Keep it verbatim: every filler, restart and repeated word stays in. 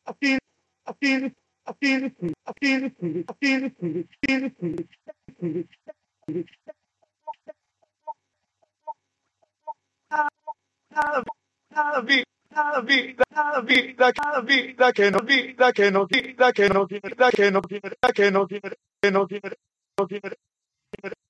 La vida, la vida, la vida, la vida que no vida que no vida que no vida que no vida que no vida que no vida que no vida